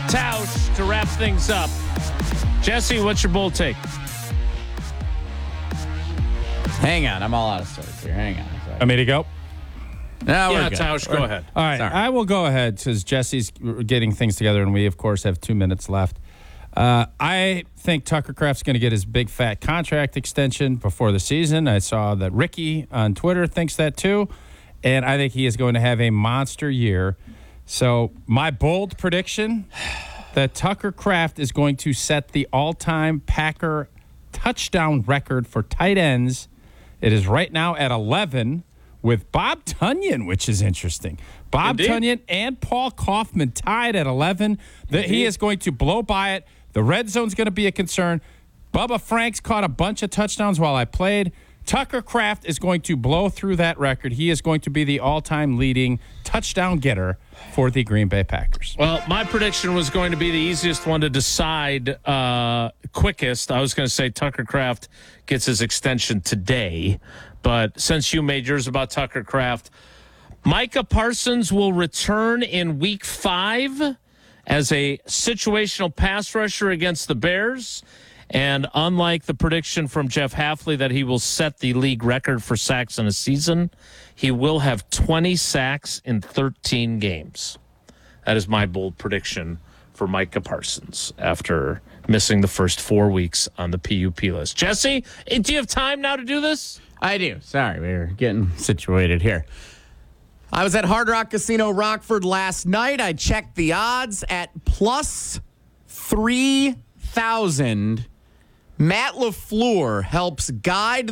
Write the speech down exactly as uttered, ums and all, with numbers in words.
Tausch to wrap things up. Jesse, what's your bold take? Hang on. I'm all out of sorts here. Hang on. I made it go. No, Yeah, we're good. Tausch, go ahead. All right, Sorry. I will go ahead because Jesse's getting things together, and we, of course, have two minutes left. Uh, I think Tucker Kraft's going to get his big, fat contract extension before the season. I saw that Ricky on Twitter thinks that, too, and I think he is going to have a monster year. So my bold prediction that Tucker Kraft is going to set the all-time Packer touchdown record for tight ends. It is right now at eleven with Bob Tunyon, which is interesting. Bob Indeed. Tunyon and Paul Kaufman tied at eleven. That he is going to blow by it. The red zone's going to be a concern. Bubba Franks caught a bunch of touchdowns while I played. Tucker Kraft is going to blow through that record. He is going to be the all-time leading touchdown getter for the Green Bay Packers. Well, my prediction was going to be the easiest one to decide uh, quickest. I was going to say Tucker Kraft gets his extension today. But since you made yours about Tucker Kraft, Micah Parsons will return in week five as a situational pass rusher against the Bears. And unlike the prediction from Jeff Hafley that he will set the league record for sacks in a season, he will have twenty sacks in thirteen games. That is my bold prediction for Micah Parsons after missing the first four weeks on the P U P list. Jesse, do you have time now to do this? I do. Sorry, we were getting situated here. I was at Hard Rock Casino Rockford last night. I checked the odds at plus three thousand. Matt LaFleur helps guide